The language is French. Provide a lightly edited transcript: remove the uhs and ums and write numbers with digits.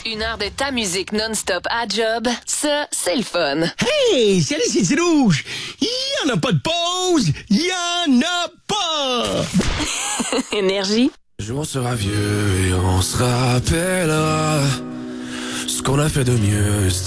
Une heure de ta musique non-stop à job, ça, c'est le fun. Hey, salut, c'est Rouge. Il y en a pas de pause. Il y en a pas. Énergie. Un jour on sera vieux et on se rappellera ce qu'on a fait de mieux.